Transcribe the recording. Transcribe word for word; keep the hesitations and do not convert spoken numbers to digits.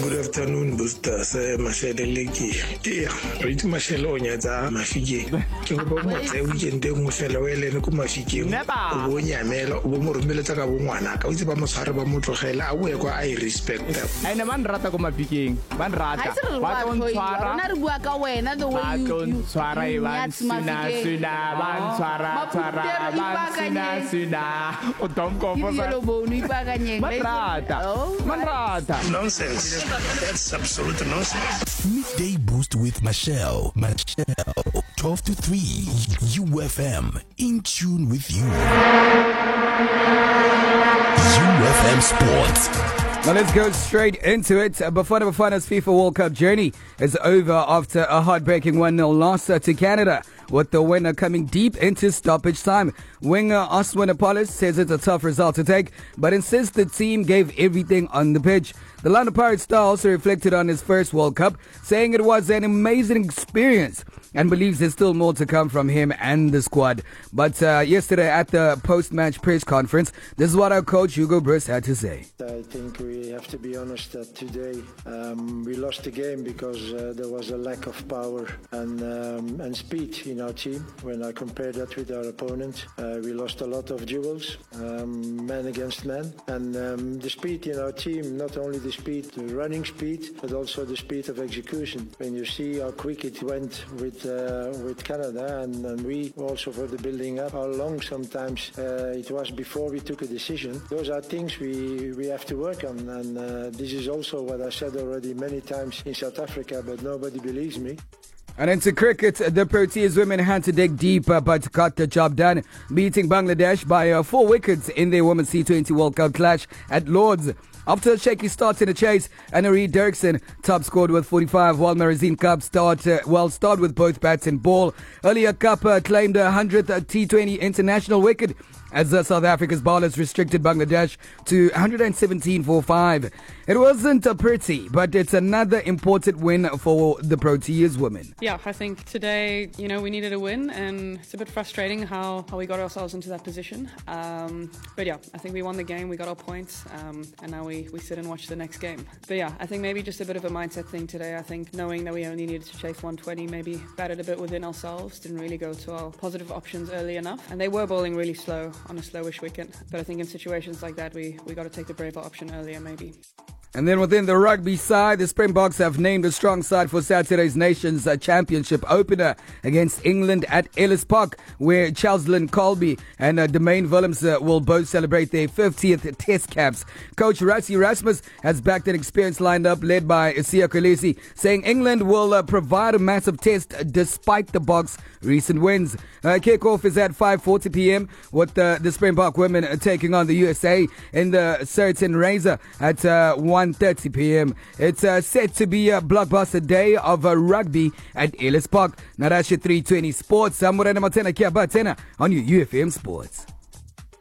Good afternoon, boosters. Mashele leki. Tia, riti mashele onyaza mafike. Ke go mo tse weekend e mo fela wele ne ko mafike. O bo nyamela, o bo mo romela tsa ka bo ngwana. Ka itse ba mo tshware ba mo tlogela, a boe kwa I respect. Ai ne man rata ko mafikeng. Ban rata. Ba tlo ntshwara. Rona re bua ka wena the way you. Ba tlo ntshwara e ban sina sina ban tshwara tshwara ban sina sina. O tomko mo sa. Yelo bo ni ipakanyeng. Man rata. Man rata. Nonsense. That's absolute nonsense. Midday Boost with Michelle. Michelle, twelve to three, U F M, in tune with you. U F M Sports. Now let's go straight into it. Bafana Bafana's FIFA World Cup journey is over after a heartbreaking one nil loss to Canada, with the winner coming deep into stoppage time. Winger Oswin Apollos says it's a tough result to take, but insists the team gave everything on the pitch. The London Pirates star also reflected on his first World Cup, saying it was an amazing experience and believes there's still more to come from him and the squad. But uh, yesterday at the post-match press conference, this is what our coach Hugo Broos had to say. I think we have to be honest that today um, we lost the game because uh, there was a lack of power and um, and speed in our team. When I compare that with our opponent, uh, we lost a lot of duels, um, man against man, and um, the speed in our team, not only the speed, the running speed, but also the speed of execution. When you see how quick it went with uh, with Canada, and, and we also for the building up, how long sometimes uh, it was before we took a decision. Those are things we, we have to work on, and uh, this is also what I said already many times in South Africa, but nobody believes me. And into cricket, the Proteas women had to dig deep uh, but got the job done, beating Bangladesh by uh, four wickets in their Women's T twenty World Cup clash at Lord's. After a shaky start in the chase, Anna-Marie Dirksen top scored with forty-five, while Marizine Cup start, uh, well, started with both bats and ball. Earlier, Cup uh, claimed a hundredth T twenty international wicket as uh, South Africa's bowlers restricted Bangladesh to one hundred seventeen for five. It wasn't uh, pretty, but it's another important win for the Proteas women. Yeah, I think today, you know, we needed a win, and it's a bit frustrating how, how we got ourselves into that position. Um, but yeah, I think we won the game, we got our points, um, and now we, we sit and watch the next game. But yeah, I think maybe just a bit of a mindset thing today. I think knowing that we only needed to chase one twenty, maybe batted a bit within ourselves, didn't really go to our positive options early enough. And they were bowling really slow on a slowish wicket. But I think in situations like that, we, we got to take the braver option earlier maybe. And then within the rugby side, the Springboks have named a strong side for Saturday's Nations Championship opener against England at Ellis Park, where Charles-Lynn Colby and uh, Domain Willems uh, will both celebrate their fiftieth Test caps. Coach Rassie Erasmus has backed an experienced lineup led by Siya Kolisi, saying England will uh, provide a massive test despite the Boks' recent wins. Uh, kickoff is at five forty p.m. with uh, the Springbok women uh, taking on the U S A in the Certain Razor at uh, one thirty p.m. It's uh, set to be a blockbuster day of uh, rugby at Ellis Park. Now that's your three twenty Sports. I'm Morena Matena Kia Batena on your U F M Sports.